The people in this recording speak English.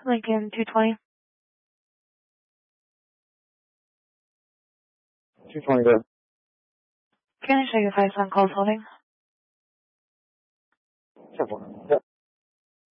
Lincoln 220. 220 there. Can I show you 5 on calls holding? 10-4. Yep.